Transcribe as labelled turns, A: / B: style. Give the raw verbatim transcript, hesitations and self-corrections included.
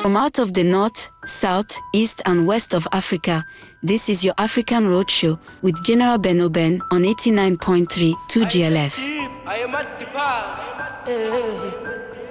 A: From out of the north, south, east and west of Africa, this is your African Roadshow with General Ben Oben on eighty-nine point three two G L F.
B: I am at the bar.